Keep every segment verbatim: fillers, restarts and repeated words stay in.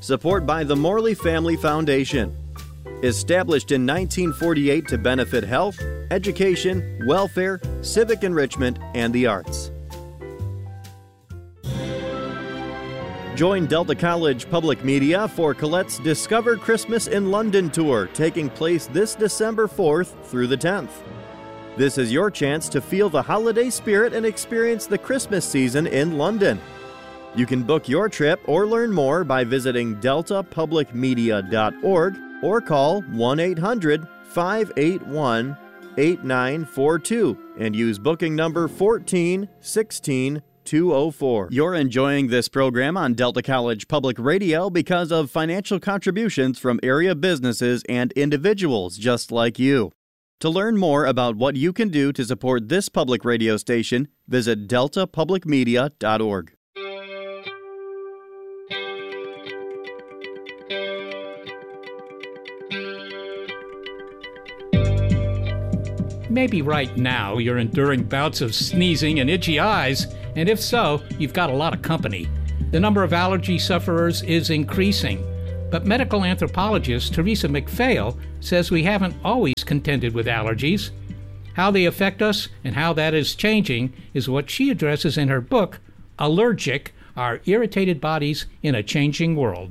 Support by the Morley Family Foundation. Established in nineteen forty-eight to benefit health, education, welfare, civic enrichment, and the arts. Join Delta College Public Media for Colette's Discover Christmas in London tour, taking place this December fourth through the tenth. This is your chance to feel the holiday spirit and experience the Christmas season in London. You can book your trip or learn more by visiting delta public media dot org or call one eight hundred, five eight one, eight nine four two and use booking number fourteen sixteen two oh four. You're enjoying this program on Delta College Public Radio because of financial contributions from area businesses and individuals just like you. To learn more about what you can do to support this public radio station, visit delta public media dot org. Maybe right now you're enduring bouts of sneezing and itchy eyes, and if so, you've got a lot of company. The number of allergy sufferers is increasing, but medical anthropologist Teresa McPhail says we haven't always contended with allergies. How they affect us and how that is changing is what she addresses in her book, Allergic: Our Irritated Bodies in a Changing World.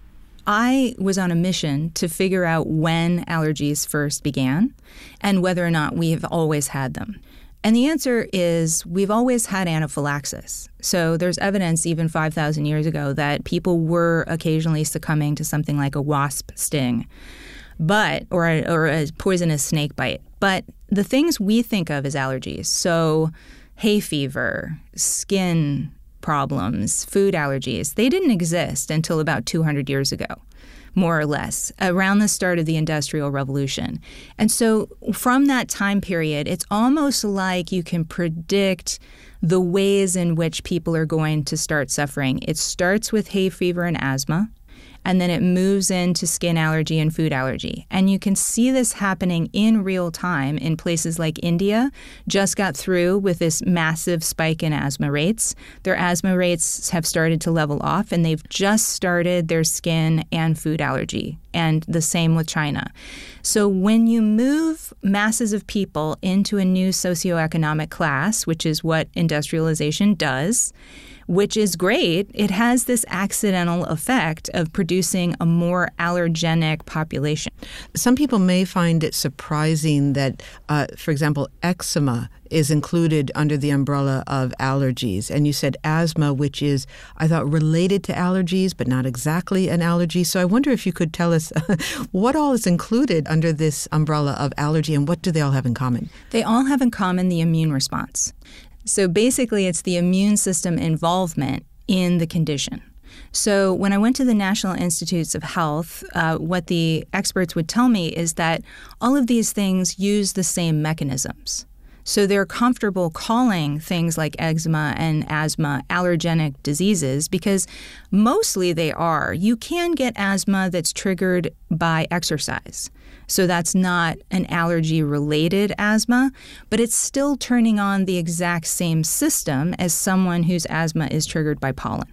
I was on a mission to figure out when allergies first began and whether or not we've always had them. And the answer is we've always had anaphylaxis. So there's evidence even five thousand years ago that people were occasionally succumbing to something like a wasp sting, but or a, or a poisonous snake bite. But the things we think of as allergies, so hay fever, skin problems, food allergies, they didn't exist until about two hundred years ago, more or less, around the start of the Industrial Revolution. And so from that time period, it's almost like you can predict the ways in which people are going to start suffering. It starts with hay fever and asthma, and then it moves into skin allergy and food allergy. And you can see this happening in real time in places like India, just got through with this massive spike in asthma rates. Their asthma rates have started to level off, and they've just started their skin and food allergy. And the same with China. So when you move masses of people into a new socioeconomic class, which is what industrialization does, which is great, it has this accidental effect of producing a more allergenic population. Some people may find it surprising that, uh, for example, eczema is included under the umbrella of allergies. And you said asthma, which is, I thought, related to allergies, but not exactly an allergy. So I wonder if you could tell us what all is included under this umbrella of allergy and what do they all have in common? They all have in common the immune response. So basically, it's the immune system involvement in the condition. So when I went to the National Institutes of Health, uh, what the experts would tell me is that all of these things use the same mechanisms. So they're comfortable calling things like eczema and asthma allergenic diseases because mostly they are. You can get asthma that's triggered by exercise. So that's not an allergy-related asthma, but it's still turning on the exact same system as someone whose asthma is triggered by pollen.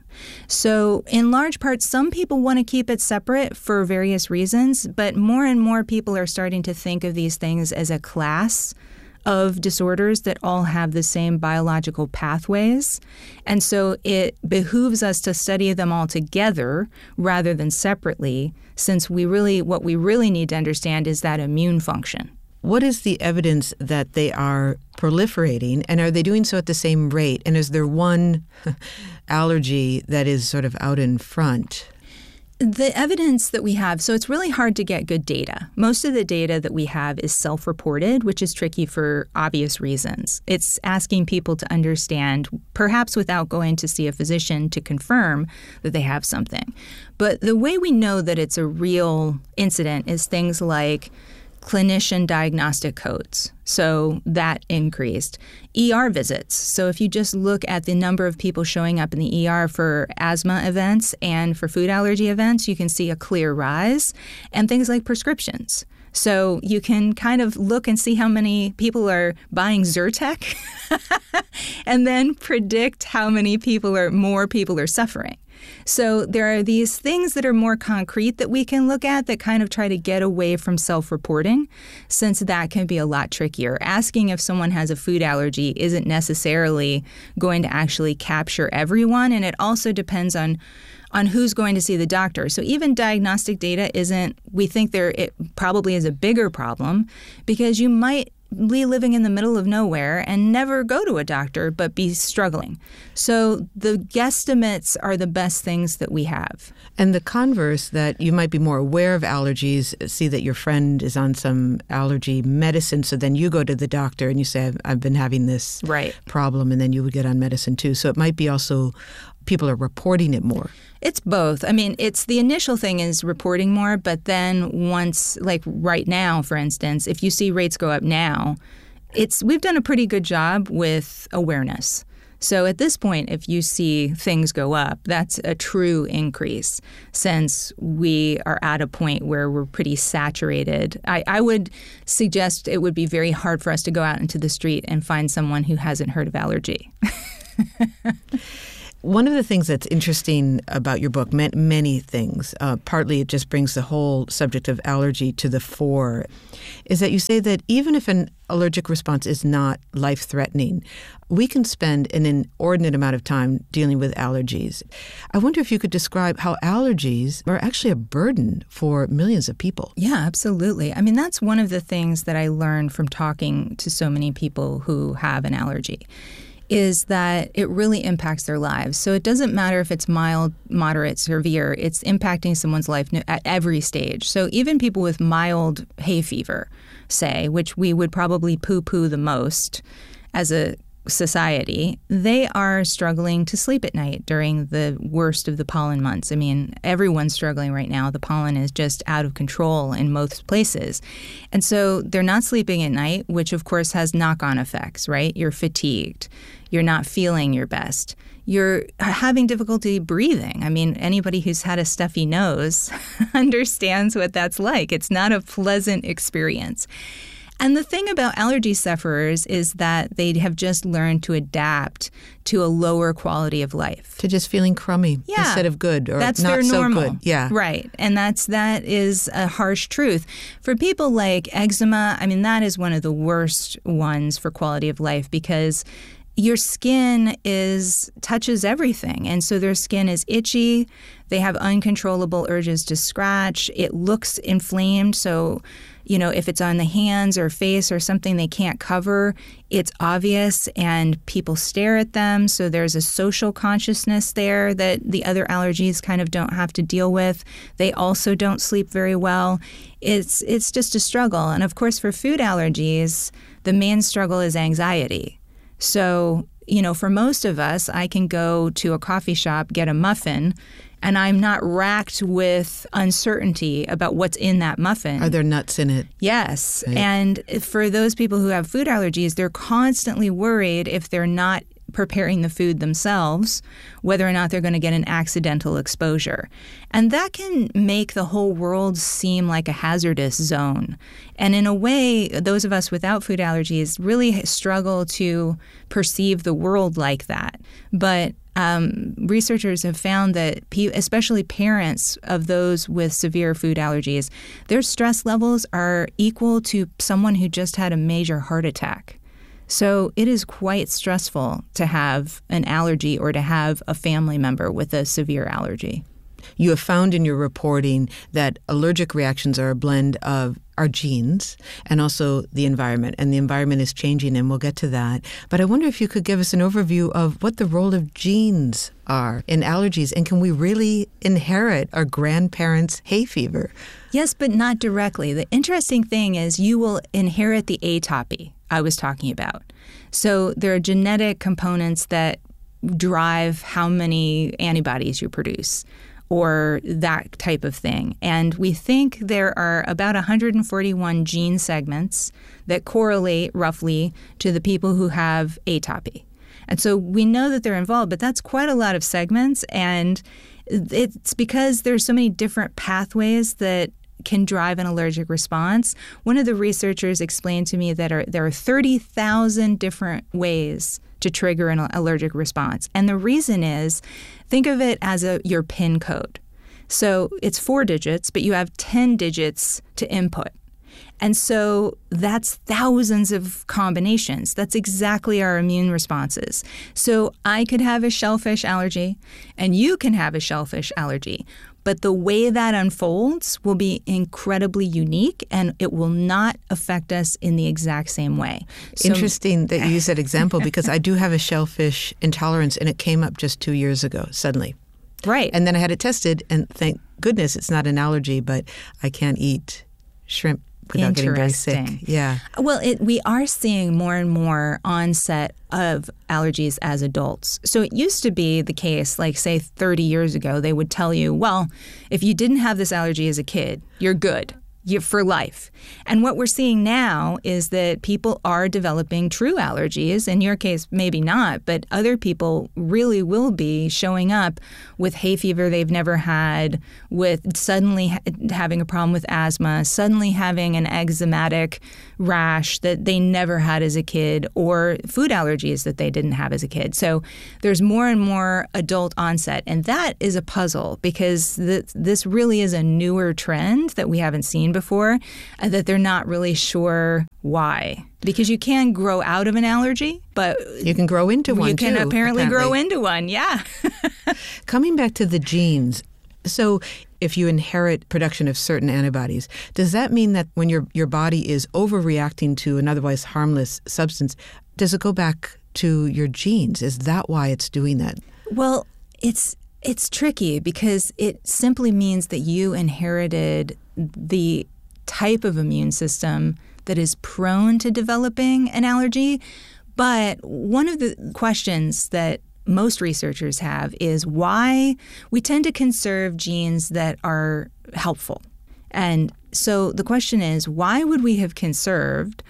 So in large part, some people want to keep it separate for various reasons, but more and more people are starting to think of these things as a class of disorders that all have the same biological pathways. And so it behooves us to study them all together rather than separately, since we really, what we really need to understand is that immune function. What is the evidence that they are proliferating, and are they doing so at the same rate? And is there one allergy that is sort of out in front? The evidence that we have, so it's really hard to get good data. Most of the data that we have is self-reported, which is tricky for obvious reasons. It's asking people to understand, perhaps without going to see a physician to confirm that they have something. But the way we know that it's a real incident is things like clinician diagnostic codes. So that increased. E R visits. So if you just look at the number of people showing up in the E R for asthma events and for food allergy events, you can see a clear rise. And things like prescriptions. So you can kind of look and see how many people are buying Zyrtec and then predict how many people are, more people are suffering. So there are these things that are more concrete that we can look at that kind of try to get away from self-reporting, since that can be a lot trickier. Asking if someone has a food allergy isn't necessarily going to actually capture everyone, and it also depends on on who's going to see the doctor. So even diagnostic data isn't, we think there it probably is a bigger problem, because you might be living in the middle of nowhere and never go to a doctor but be struggling. So the guesstimates are the best things that we have. And the converse, that you might be more aware of allergies, see that your friend is on some allergy medicine, so then you go to the doctor and you say, I've, I've been having this right. problem, and then you would get on medicine too. So it might be also people are reporting it more. It's both. I mean, it's the initial thing is reporting more, but then once, like right now, for instance, if you see rates go up now, it's we've done a pretty good job with awareness. So at this point, if you see things go up, that's a true increase, since we are at a point where we're pretty saturated. I, I would suggest it would be very hard for us to go out into the street and find someone who hasn't heard of allergy. One of the things that's interesting about your book, many things, uh, partly it just brings the whole subject of allergy to the fore, is that you say that even if an allergic response is not life-threatening, we can spend an inordinate amount of time dealing with allergies. I wonder if you could describe how allergies are actually a burden for millions of people. Yeah, absolutely. I mean, that's one of the things that I learned from talking to so many people who have an allergy, is that it really impacts their lives. So it doesn't matter if it's mild, moderate, severe. It's impacting someone's life at every stage. So even people with mild hay fever, say, which we would probably poo-poo the most as a society, they are struggling to sleep at night during the worst of the pollen months. I mean, everyone's struggling right now. The pollen is just out of control in most places. And so they're not sleeping at night, which of course has knock-on effects, right? You're fatigued. You're not feeling your best. You're having difficulty breathing. I mean, anybody who's had a stuffy nose understands what that's like. It's not a pleasant experience. And the thing about allergy sufferers is that they have just learned to adapt to a lower quality of life. To just feeling crummy yeah. instead of good, or that's not their so normal. good. Yeah. Right. And that's that is a harsh truth. For people like eczema, I mean, that is one of the worst ones for quality of life, because your skin is touches everything. And so their skin is itchy. They have uncontrollable urges to scratch. It looks inflamed. So, you know, if it's on the hands or face or something they can't cover, it's obvious and people stare at them. So there's a social consciousness there that the other allergies kind of don't have to deal with. They also don't sleep very well. It's it's just a struggle. And of course, for food allergies, the main struggle is anxiety. So, you know, for most of us, I can go to a coffee shop, get a muffin, and I'm not racked with uncertainty about what's in that muffin. Are there nuts in it? Yes. Right. And for those people who have food allergies, they're constantly worried if they're not preparing the food themselves, whether or not they're going to get an accidental exposure. And that can make the whole world seem like a hazardous zone. And in a way, those of us without food allergies really struggle to perceive the world like that. But um, researchers have found that, pe- especially parents of those with severe food allergies, their stress levels are equal to someone who just had a major heart attack. So it is quite stressful to have an allergy or to have a family member with a severe allergy. You have found in your reporting that allergic reactions are a blend of our genes and also the environment. And the environment is changing, and we'll get to that. But I wonder if you could give us an overview of what the role of genes are in allergies, and can we really inherit our grandparents' hay fever? Yes, but not directly. The interesting thing is you will inherit the atopy I was talking about. So there are genetic components that drive how many antibodies you produce, or that type of thing. And we think there are about one hundred forty-one gene segments that correlate roughly to the people who have atopy. And so we know that they're involved, but that's quite a lot of segments. And it's because there's so many different pathways that can drive an allergic response. One of the researchers explained to me that are, there are thirty thousand different ways to trigger an allergic response. And the reason is, think of it as a your PIN code. So it's four digits, but you have ten digits to input. And so that's thousands of combinations. That's exactly our immune responses. So I could have a shellfish allergy, and you can have a shellfish allergy. But the way that unfolds will be incredibly unique, and it will not affect us in the exact same way. So, interesting that you use that example, because I do have a shellfish intolerance, and it came up just two years ago, suddenly. Right. And then I had it tested, and thank goodness it's not an allergy, but I can't eat shrimp without getting very sick. Yeah. Well, it, we are seeing more and more onset of allergies as adults. So it used to be the case, like say thirty years ago, they would tell you, well, if you didn't have this allergy as a kid, you're good. You're for life. And what we're seeing now is that people are developing true allergies. In your case, maybe not, but other people really will be showing up with hay fever they've never had, with suddenly ha- having a problem with asthma, suddenly having an eczematic rash that they never had as a kid, or food allergies that they didn't have as a kid. So there's more and more adult onset. And that is a puzzle, because th- this really is a newer trend that we haven't seen before, uh, that they're not really sure why. Because you can grow out of an allergy, but you can grow into one, you can too, apparently, apparently grow into one, yeah. Coming back to the genes, so if you inherit production of certain antibodies, does that mean that when your your body is overreacting to an otherwise harmless substance, does it go back to your genes? Is that why it's doing that? Well, it's it's tricky, because it simply means that you inherited the type of immune system that is prone to developing an allergy. But one of the questions that most researchers have is why we tend to conserve genes that are helpful. And so the question is, why would we have conserved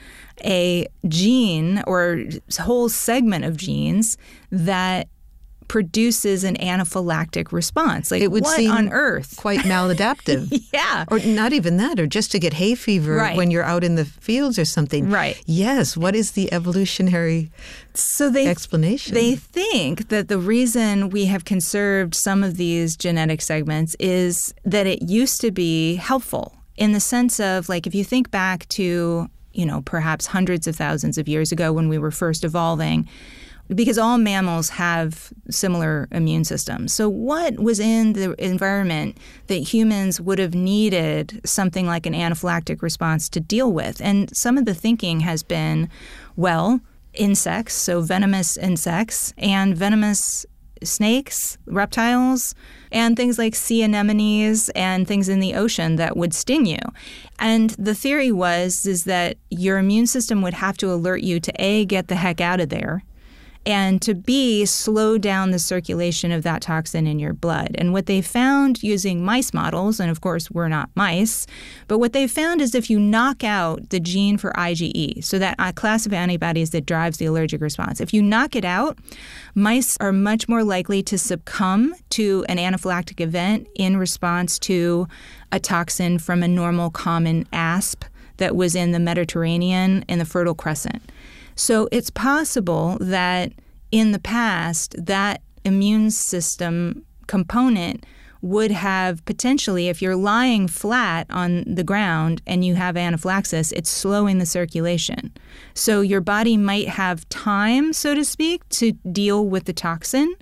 a gene or whole segment of genes that produces an anaphylactic response? Like, it would what seem on earth? Quite maladaptive. Yeah. Or not even that, or just to get hay fever Right. when you're out in the fields or something. Right. Yes. What is the evolutionary so they, explanation? They think that the reason we have conserved some of these genetic segments is that it used to be helpful, in the sense of, like, if you think back to, you know, perhaps hundreds of thousands of years ago when we were first evolving, because all mammals have similar immune systems. So what was in the environment that humans would have needed something like an anaphylactic response to deal with? And some of the thinking has been, well, insects, so venomous insects, and venomous snakes, reptiles, and things like sea anemones and things in the ocean that would sting you. And the theory was is that your immune system would have to alert you to A, get the heck out of there, and to B, slow down the circulation of that toxin in your blood. And what they found using mice models, and of course we're not mice, but what they found is if you knock out the gene for IgE, so that class of antibodies that drives the allergic response, if you knock it out, mice are much more likely to succumb to an anaphylactic event in response to a toxin from a normal common asp that was in the Mediterranean in the Fertile Crescent. So it's possible that in the past, that immune system component would have potentially, if you're lying flat on the ground and you have anaphylaxis, it's slowing the circulation. So your body might have time, so to speak, to deal with the toxin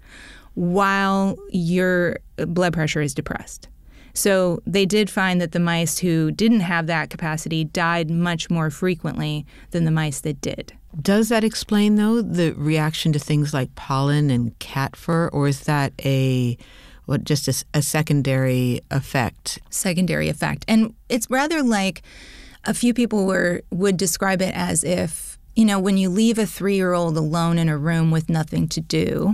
while your blood pressure is depressed. So they did find that the mice who didn't have that capacity died much more frequently than the mice that did. Does that explain, though, the reaction to things like pollen and cat fur, or is that a what just a, a secondary effect? Secondary effect. And it's rather like a few people were would describe it as if, you know, when you leave a three-year-old alone in a room with nothing to do,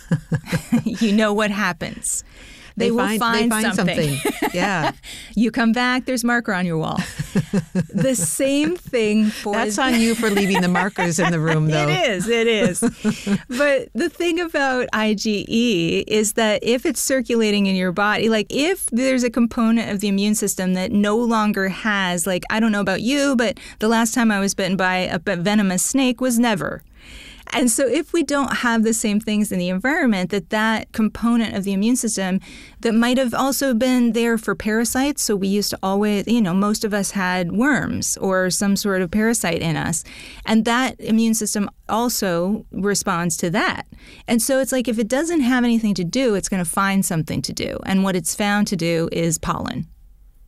you know what happens. They, they will find, find, they find something. something. Yeah. You come back, there's marker on your wall. The same thing for... That's on you for leaving the markers in the room, though. It is, it is. But the thing about IgE is that if it's circulating in your body, like if there's a component of the immune system that no longer has, like, I don't know about you, but the last time I was bitten by a venomous snake was never. And so if we don't have the same things in the environment, that that component of the immune system that might have also been there for parasites, so we used to always, you know, most of us had worms or some sort of parasite in us, and that immune system also responds to that. And so it's like if it doesn't have anything to do, it's going to find something to do. And what it's found to do is pollen.